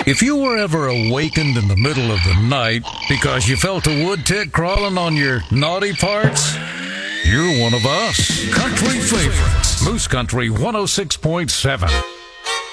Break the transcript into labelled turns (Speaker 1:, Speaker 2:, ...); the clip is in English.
Speaker 1: If you were ever awakened in the middle of the night because you felt a wood tick crawling on your naughty parts, you're one of us. Country favorites. Moose Country 106.7.